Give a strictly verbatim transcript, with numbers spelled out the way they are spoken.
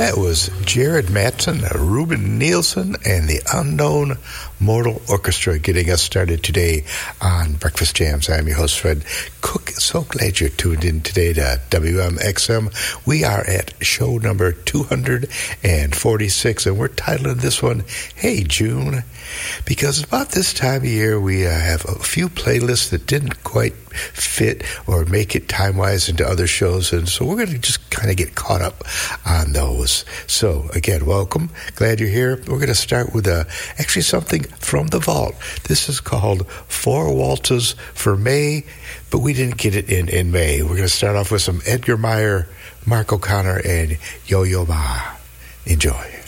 That was Jared Matson, Ruben Nielsen, and the Unknown Mortal Orchestra getting us started today on Breakfast Jams. I'm your host, Fred Cook. So glad you're tuned in today to W M X M. We are at show number two hundred forty-six, and we're titling this one, Hey June, because about this time of year we uh, have a few playlists that didn't quite fit or make it time-wise into other shows, and so we're going to just kind of get caught up on those. So again, welcome, glad you're here. We're going to start with uh, actually something from the vault. This is called Four Waltzes for May, but we didn't get it in in May. We're going to start off with some Edgar Meyer, Mark O'Connor, and Yo-Yo Ma. Enjoy.